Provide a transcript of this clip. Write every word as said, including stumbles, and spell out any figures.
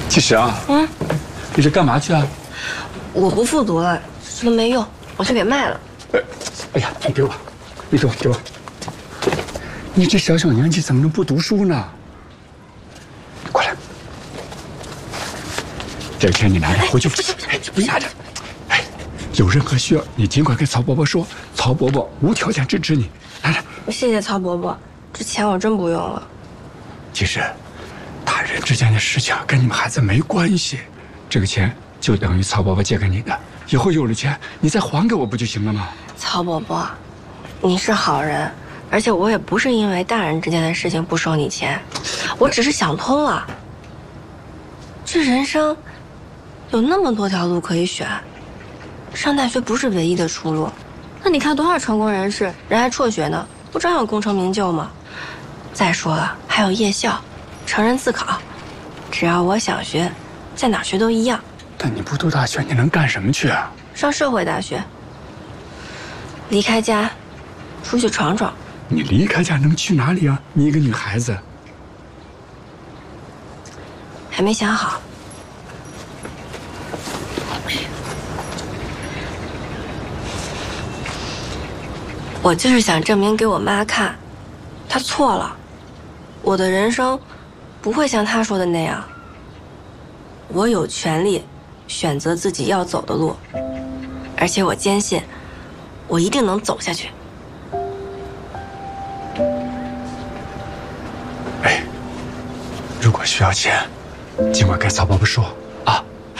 其实啊，嗯，你这干嘛去啊？ 我不复读了，什么没用，我去给卖了。 哎，哎呀，你给我，你给我，给我。你这小小年纪怎么能不读书呢？过来，这个钱你拿着回去。哎，你不拿着。哎，有任何需要你尽管跟曹伯伯说，曹伯伯无条件支持你。拿着。 谢谢曹伯伯，这钱我真不用了。 其实，大人之间的事情跟你们孩子没关系，这个钱就等于曹伯伯借给你的，以后有了钱你再还给我不就行了吗？ 曹伯伯，你是好人，而且我也不是因为大人之间的事情不收你钱，我只是想通了。这人生有那么多条路可以选，上大学不是唯一的出路。那你看多少成功人士，人还辍学呢，不照样功成名就吗？再说了，还有夜校、成人自考，只要我想学，在哪学都一样。 但你不读大学，你能干什么去啊？ 上社会大学，离开家，出去闯闯。 你离开家能去哪里啊？你一个女孩子， 还没想好。我就是想证明给我妈看，她错了。我的人生不会像她说的那样。我有权利选择自己要走的路，而且我坚信，我一定能走下去。 哎，如果需要钱，尽管跟曹伯伯说。